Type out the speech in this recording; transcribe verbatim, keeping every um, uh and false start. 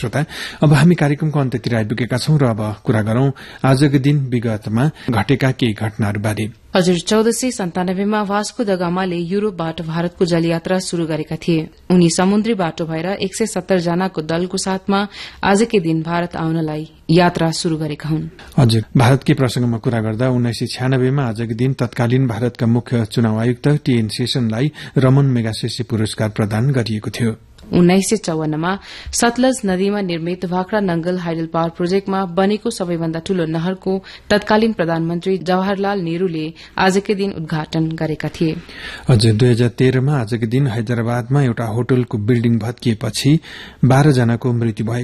श्रोता, अब हामी कार्यक्रमको अन्त्यतिर आइपुगेका छौं र अब कुरा गरौं आजको दिन विगतमा घटेका केही घटनाहरूबारे। हजुर, चौध सय सन्तानब्बेमा वास्को द गामाले युरोपबाट भारतको जलयात्रा शुरू गरेका थिए। उनी समुद्री बाटो भएर एक सय सत्तर जनाको दलको साथमा आजकै दिन भारत आउनलाई यात्रा शुरू गरेका हुन्। हजुर, भारतकै प्रसंगमा कुरा गर्दा उन्नाइस सय छ्यानब्बेमा आजको दिन तत्कालीन भारतका मुख्य चुनाव आयुक्त टीएन शेषनलाई रमन मेगासेसे पुरस्कार प्रदान गरिएको थियो। उन्नाइस सय चौवन्नमा सतलज नदीमा निर्मित भाखड़ा नंगल हाइडल पावर प्रोजेक्टमा बनेको सबैभन्दा ठूलो नहरको तत्कालीन प्रधानमन्त्री जवाहरलाल नेहरूले आजकै दिन उद्घाटन गरेका थिए। हजुर, दुई हजार तेह्रमा आजकै दिन हैदराबादमा एउटा होटलको बिल्डिङ भत्किएपछि बाह्र जनाको मृत्यु भयो।